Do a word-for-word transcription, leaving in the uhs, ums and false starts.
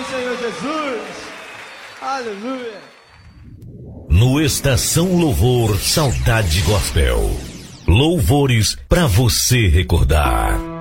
Senhor Jesus. Aleluia. No Estação Louvor Saudade Gospel. Louvores para você recordar.